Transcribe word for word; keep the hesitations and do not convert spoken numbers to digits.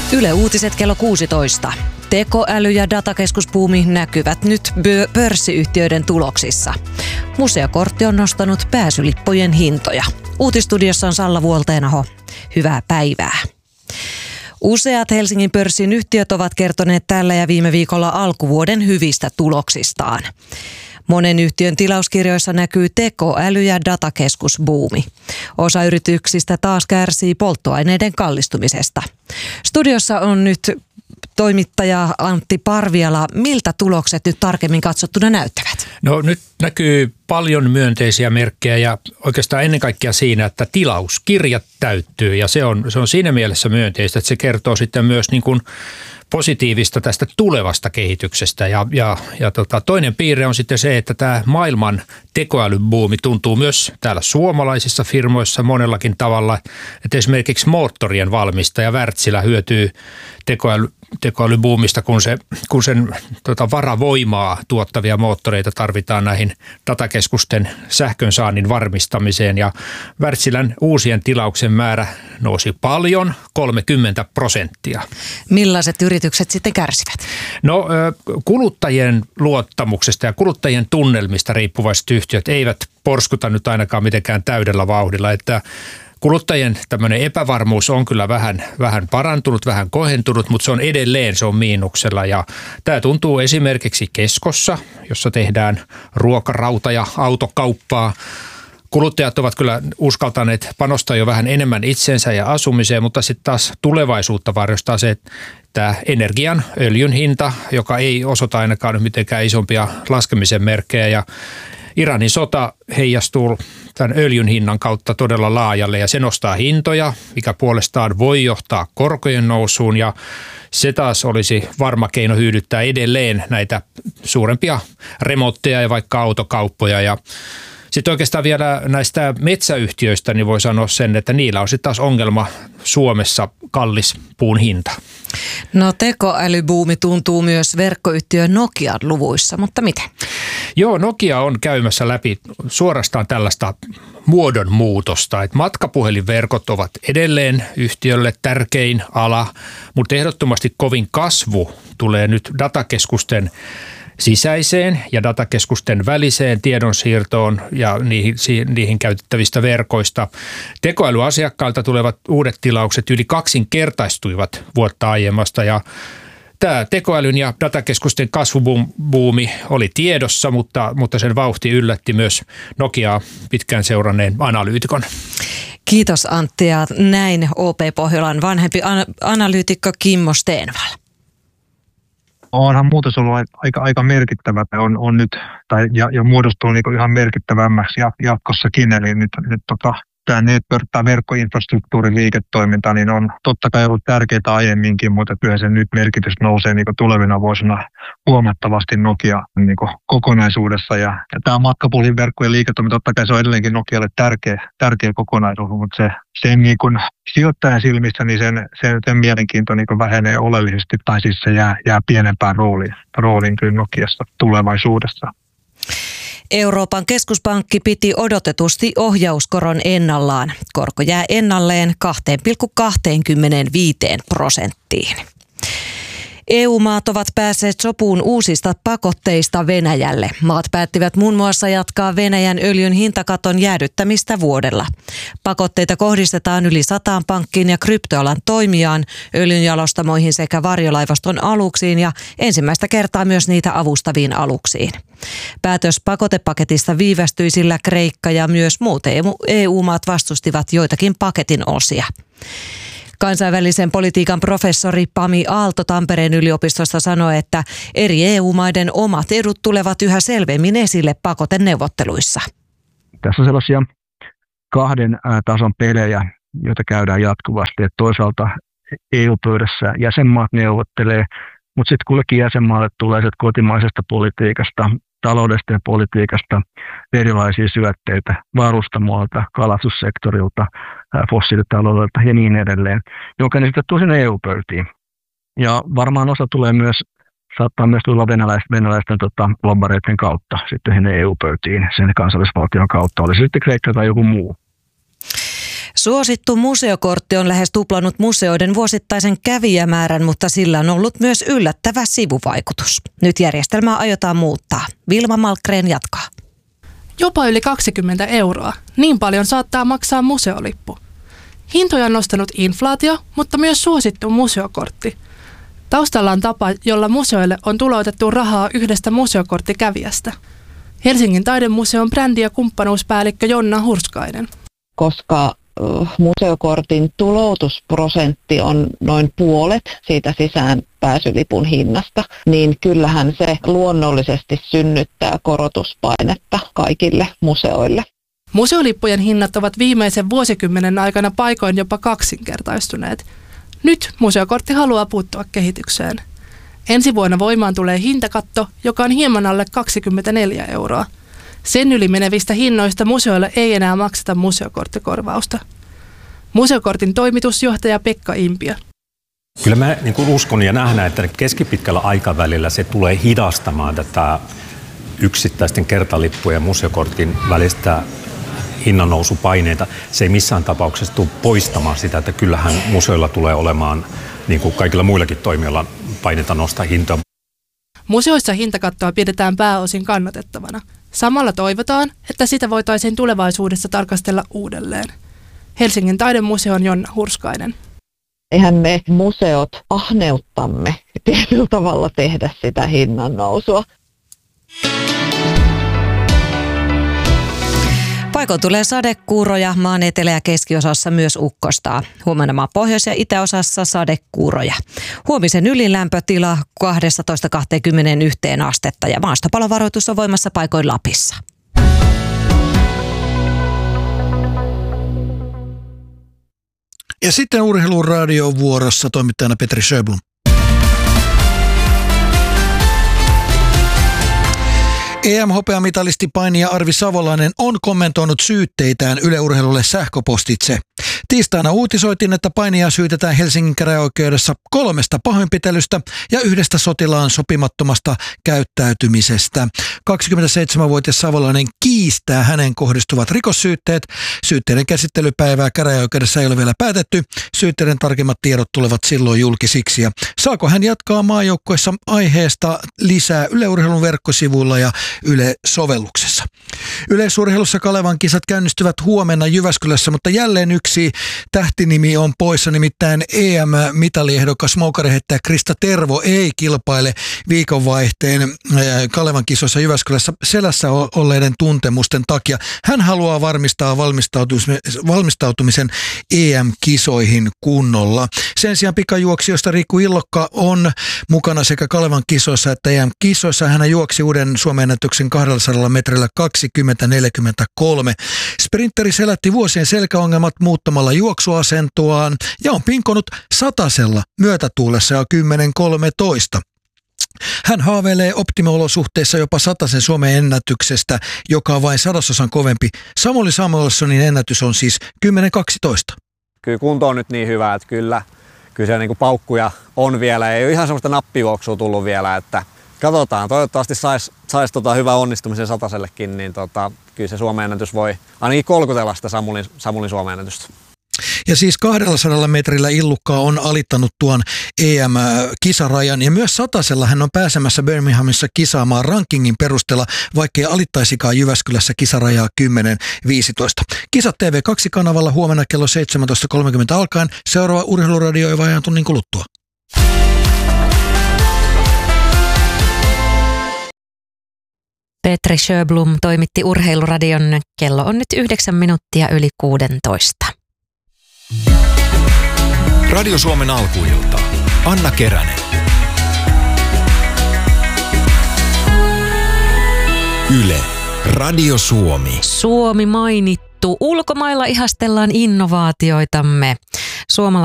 Yle Uutiset kello kuusitoista. Tekoäly- ja datakeskusbuumi näkyvät nyt pörssiyhtiöiden tuloksissa. Museokortti on nostanut pääsylippujen hintoja. Uutistudiossa on Salla Vuolteenaho. Hyvää päivää. Useat Helsingin pörssin yhtiöt ovat kertoneet tällä ja viime viikolla alkuvuoden hyvistä tuloksistaan. Monen yhtiön tilauskirjoissa näkyy tekoäly- ja datakeskusbuumi. Osa yrityksistä taas kärsii polttoaineiden kallistumisesta. Studiossa on nyt toimittaja Antti Parviala. Miltä tulokset nyt tarkemmin katsottuna näyttävät? No nyt näkyy paljon myönteisiä merkkejä ja oikeastaan ennen kaikkea siinä, että tilauskirjat täyttyy ja se on, se on siinä mielessä myönteistä, että se kertoo sitten myös niin kuin positiivista tästä tulevasta kehityksestä ja, ja, ja tota, toinen piirre on sitten se, että tämä maailman tekoälybuumi tuntuu myös täällä suomalaisissa firmoissa monellakin tavalla, että esimerkiksi moottorien valmistaja Wärtsilä hyötyy tekoäly, tekoälybuumista, kun, se, kun sen tota, varavoimaa tuottavia moottoreita tarvitaan näihin datakeskusten sähkönsaannin varmistamiseen ja Wärtsilän uusien tilauksen määrä nousi paljon, kolmekymmentä prosenttia. Millaiset yritykset sitten kärsivät? No kuluttajien luottamuksesta ja kuluttajien tunnelmista riippuvaiset yhtiöt eivät porskuta nyt ainakaan mitenkään täydellä vauhdilla, että kuluttajien tämmöinen epävarmuus on kyllä vähän, vähän parantunut, vähän kohentunut, mutta se on edelleen, se on miinuksella ja tämä tuntuu esimerkiksi Keskossa, jossa tehdään ruokarauta- ja autokauppaa. Kuluttajat ovat kyllä uskaltaneet panostaa jo vähän enemmän itsensä ja asumiseen, mutta sitten taas tulevaisuutta varjostaa se, että energian, öljyn hinta, joka ei osoita ainakaan nyt mitenkään isompia laskemisen merkkejä ja Iranin sota heijastuu tämän öljyn hinnan kautta todella laajalle ja se nostaa hintoja, mikä puolestaan voi johtaa korkojen nousuun ja se taas olisi varma keino hyydyttää edelleen näitä suurempia remontteja ja vaikka autokauppoja ja sitten oikeastaan vielä näistä metsäyhtiöistä niin voi sanoa sen, että niillä on sitten taas ongelma Suomessa kallis puun hinta. No tekoälybuumi tuntuu myös verkkoyhtiö Nokian luvuissa, mutta miten? Joo, Nokia on käymässä läpi suorastaan tällaista muodonmuutosta, että matkapuhelinverkot ovat edelleen yhtiölle tärkein ala, mutta ehdottomasti kovin kasvu tulee nyt datakeskusten sisäiseen ja datakeskusten väliseen tiedonsiirtoon ja niihin, niihin käytettävistä verkoista. Tekoälyasiakkailta tulevat uudet tilaukset yli kaksinkertaistuivat vuotta aiemmasta ja tämä tekoälyn ja datakeskusten kasvubuumi oli tiedossa, mutta, mutta sen vauhti yllätti myös Nokiaa pitkään seuranneen analyytikon. Kiitos Antti ja näin O P Pohjolan vanhempi analyytikko Kimmo Stenvall. Onhan muutos ollut aika, aika merkittävä on, on nyt, tai, ja, ja muodostuu niin ihan merkittävämmäksi jatkossakin. Eli nyt, nyt tota, tämä network- tai verkkoinfrastruktuurin liiketoiminta niin on totta kai ollut tärkeää aiemminkin, mutta kyllä sen nyt merkitys nousee niin tulevina vuosina huomattavasti Nokia niin kokonaisuudessa. Ja, ja tämä matkapuhelinverkkojen liiketoiminta, totta kai se on edelleenkin Nokialle tärkeä, tärkeä kokonaisuus, mutta se, sen niin kuin sijoittajan silmissä niin sen, sen, sen mielenkiinto niin vähenee oleellisesti, tai siis se jää, jää pienempään rooliin, rooliin kyllä Nokiassa tulevaisuudessa. Euroopan keskuspankki piti odotetusti ohjauskoron ennallaan. Korko jää ennalleen kaksi pilkku kaksikymmentäviisi prosenttiin. E U-maat ovat päässeet sopuun uusista pakotteista Venäjälle. Maat päättivät muun muassa jatkaa Venäjän öljyn hintakaton jäädyttämistä vuodella. Pakotteita kohdistetaan yli sataan pankkiin ja kryptoalan toimijaan, öljynjalostamoihin sekä varjolaivaston aluksiin ja ensimmäistä kertaa myös niitä avustaviin aluksiin. Päätös pakotepaketista viivästyi, sillä Kreikka ja myös muut E U-maat vastustivat joitakin paketin osia. Kansainvälisen politiikan professori Pami Aalto Tampereen yliopistosta sanoi, että eri E U-maiden omat edut tulevat yhä selvemmin esille pakoteneuvotteluissa. Tässä on sellaisia kahden tason pelejä, joita käydään jatkuvasti. Että toisaalta E U-pöydässä jäsenmaat neuvottelee, mutta sitten kullekin jäsenmaalle tulee kotimaisesta politiikasta, taloudesta ja politiikasta erilaisia syötteitä varustamoilta, kalastussektorilta, fossiilitaloudelta ja niin edelleen, jonka ne sitten tuo sinne E U-pöytiin. Ja varmaan osa tulee myös, saattaa myös tulla venäläisten, venäläisten tota, lobbareiden kautta sitten E U-pöytiin, sen kansallisvaltion kautta, oli se sitten Kreikka tai joku muu. Suosittu museokortti on lähes tuplannut museoiden vuosittaisen kävijämäärän, mutta sillä on ollut myös yllättävä sivuvaikutus. Nyt järjestelmää aiotaan muuttaa. Vilma Malkreen jatkaa. Jopa yli kaksikymmentä euroa. Niin paljon saattaa maksaa museolippu. Hintoja on nostanut inflaatio, mutta myös suosittu museokortti. Taustalla on tapa, jolla museoille on tuloutettu rahaa yhdestä museokorttikävijästä. Helsingin taidemuseon brändi- ja kumppanuuspäällikkö Jonna Hurskainen. Koska museokortin tuloutusprosentti on noin puolet siitä sisäänpääsylipun hinnasta, niin kyllähän se luonnollisesti synnyttää korotuspainetta kaikille museoille. Museolippujen hinnat ovat viimeisen vuosikymmenen aikana paikoin jopa kaksinkertaistuneet. Nyt museokortti haluaa puuttua kehitykseen. Ensi vuonna voimaan tulee hintakatto, joka on hieman alle kaksikymmentäneljä euroa. Sen yli menevistä hinnoista museoille ei enää makseta museokorttikorvausta. Museokortin toimitusjohtaja Pekka Impiö. Kyllä mä niin kuin uskon ja nähdään, että keskipitkällä aikavälillä se tulee hidastamaan tätä yksittäisten kertalippujen ja museokortin välistä hinnannousupaineita. Se ei missään tapauksessa tule poistamaan sitä, että kyllähän museoilla tulee olemaan, niin kuin kaikilla muillakin toimijoilla, paineita nostaa hintoa. Museoissa hintakattoa pidetään pääosin kannatettavana. Samalla toivotaan, että sitä voitaisiin tulevaisuudessa tarkastella uudelleen. Helsingin taidemuseon Jonna Hurskainen. Eihän me museot ahneuttamme tietyllä tavalla tehdä sitä hinnan nousua. Paikoin tulee sadekuuroja, maan etelä- ja keskiosassa myös ukkostaa. Huomenna maan pohjois- ja itäosassa sadekuuroja. Huomisen ylilämpötila kaksitoista kaksikymmentäyksi astetta ja maastopalovaroitus on voimassa paikoin Lapissa. Ja sitten Urheiluradion vuorossa toimittajana Petri Sjöblom. E M-hopeamitalisti painija Arvi Savolainen on kommentoinut syytteitään Yle Urheilulle sähköpostitse. Tiistaina uutisoitiin, että painijaa syytetään Helsingin käräjäoikeudessa kolmesta pahoinpitelystä ja yhdestä sotilaan sopimattomasta käyttäytymisestä. kaksikymmentäseitsemänvuotias Savolainen kiistää hänen kohdistuvat rikossyytteet. Syytteiden käsittelypäivää käräjäoikeudessa ei ole vielä päätetty. Syytteiden tarkemmat tiedot tulevat silloin julkisiksi. Ja saako hän jatkaa maajoukkueessa aiheesta lisää Yle Urheilun verkkosivuilla ja Yle-sovelluksessa. Yleisurheilussa Kalevan kisat käynnistyvät huomenna Jyväskylässä, mutta jälleen yksi tähtinimi on poissa, nimittäin E M-mitaliehdokas moukariheittäjä Krista Tervo ei kilpaile viikonvaihteen Kalevan kisoissa Jyväskylässä selässä olleiden tuntemusten takia. Hän haluaa varmistaa valmistautumisen E M-kisoihin kunnolla. Sen sijaan pikajuoksijoista Riku Illokka on mukana sekä Kalevan kisoissa että E M-kisoissa. Hän juoksi uuden Suomen ennätyksen kaksisataa metrillä kaksikymmentä neljäkymmentäkolme. Sprinteri selätti vuosien selkäongelmat muuttamalla juoksuasentoaan ja on pinkonut satasella myötätuulessa jo kymmenen kolmetoista. Hän haaveilee optimiolosuhteissa jopa satasen Suomen ennätyksestä, joka on vain sadasosan kovempi. Samuli Samuelssonin ennätys on siis kymmenen kaksitoista. Kyllä kunto on nyt niin hyvä, että kyllä, kyllä siellä niinku paukkuja on vielä. Ei ole ihan semmoista nappijuoksua tullut vielä, että katsotaan. Toivottavasti saisi sais tota hyvä onnistumisen satasellekin, niin tota, kyllä se Suomen ennätys voi ainakin kolkutella sitä Samulin, Samulin Suomen ennätystä. Ja siis kaksisataa metrillä Illukka on alittanut tuon E M-kisarajan ja myös satasella hän on pääsemässä Birminghamissa kisaamaan rankingin perusteella, vaikkei alittaisikaan Jyväskylässä kisarajaa kymmenen viisitoista. Kisat T V kaksi-kanavalla huomenna kello seitsemäntoista kolmekymmentä alkaen. Seuraava Urheiluradio ei vajaan tunnin kuluttua. Petri Sjöblom toimitti Urheiluradion. Kello on nyt yhdeksän minuuttia yli kuusitoista. Radio Suomen alkuilta. Anna Keränen. Yle. Radio Suomi. Suomi mainittu. Ulkomailla ihastellaan innovaatioitamme. Suomalaiset